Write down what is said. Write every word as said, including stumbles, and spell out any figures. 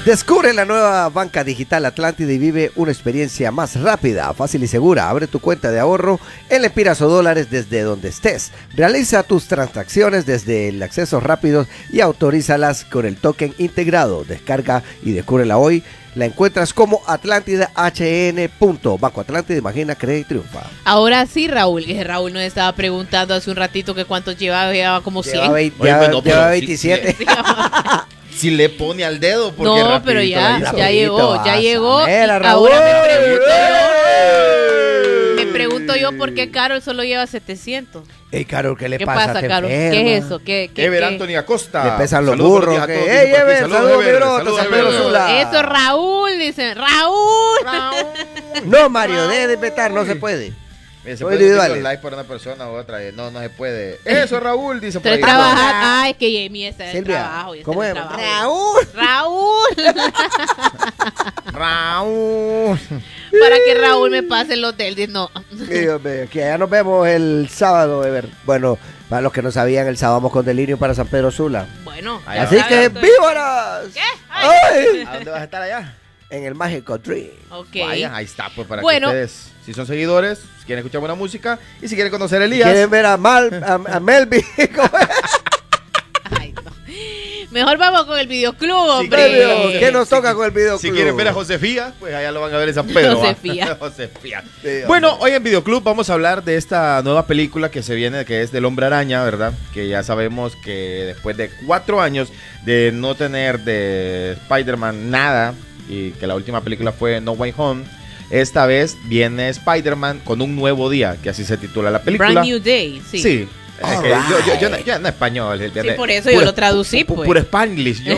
Descubre la nueva banca digital Atlántida y vive una experiencia más rápida, fácil y segura. Abre tu cuenta de ahorro en lempiras o dólares desde donde estés. Realiza tus transacciones desde el acceso rápido y autorízalas con el token integrado. Descarga y descúbrela hoy. La encuentras como Atlántida H N. Banco Atlántida, imagina, cree y triunfa. Ahora sí, Raúl, que Raúl nos estaba preguntando hace un ratito que cuántos llevaba, llevaba como cien. Lleva, veinte, Oye, ya, pues no, lleva pero veintisiete. Si, si, si le pone al dedo, porque No, pero ya, la hizo. ya llegó, ya llegó. Mela, Y Raúl. ahora me pregunto yo, me pregunto yo por qué Carol solo lleva setecientos. Ey, Carol, ¿qué le ¿Qué pasa? pasa, Te Carol? enferma. ¿Qué es eso? ¿Qué, qué, Ever qué? Anthony Acosta. Le pesan los Saludos, burros. buenos días a que- todos, ¡Ey, dice por aquí. Ever! Saludos, ¡Saludos, mi Ever. broto! Saludos, San Ever. Pedro Sula. Eso, Raúl, dice Raúl. No, Mario, deje de inventar, no se puede. Mire, se Soy puede individual. los likes para una persona u otra. No, no se puede. Eso, Raúl, dice por Estoy ahí. trabajando. Ah, es que Jamie está en el Silvia, trabajo. ya está ¿cómo en es? el trabajo. Raúl. Raúl. Raúl. Para que Raúl me pase el hotel. Dice, no. Sí, hombre, que ya nos vemos el sábado, Ever. Bueno, para los que no sabían, el sábado vamos con Delirio para San Pedro Sula. Bueno. Ahí Así va. que, Estoy- ¡víboras! ¿Qué? Ay. ¡Ay! ¿A dónde vas a estar allá? En el Mágico Dream. Ok. Vaya, ahí está, pues para Bueno. que ustedes, si son seguidores, si quieren escuchar buena música y si quieren conocer a Elías. ¿Quieren ver a, Mal, a, a Melvin? ¿Cómo es? Ay, no. Mejor vamos con el videoclub, hombre. Melvin, ¿qué nos toca con el videoclub? Si quieren ver a Josefía, pues allá lo van a ver en San Pedro. ¿va? Josefía. Josefía. Sí, Bueno, hombre. hoy en Videoclub vamos a hablar de esta nueva película que se viene, que es del Hombre Araña, ¿verdad? Que ya sabemos que después de cuatro años de no tener de Spider-Man nada, y que la última película fue No Way Home, esta vez viene Spider-Man con un nuevo día, que así se titula la película. Brand New Day, sí. Sí. Es que Alright. yo, yo, yo, no- yo no español. Sí, por eso yo lo traducí, pu- pues. Puro Spanglish. Yo.